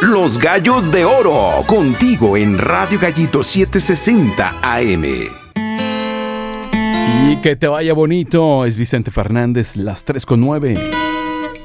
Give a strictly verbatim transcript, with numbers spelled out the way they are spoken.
Los Gallos de Oro, contigo en Radio Gallito setecientos sesenta A M. Y que te vaya bonito, es Vicente Fernández, las tres con nueve.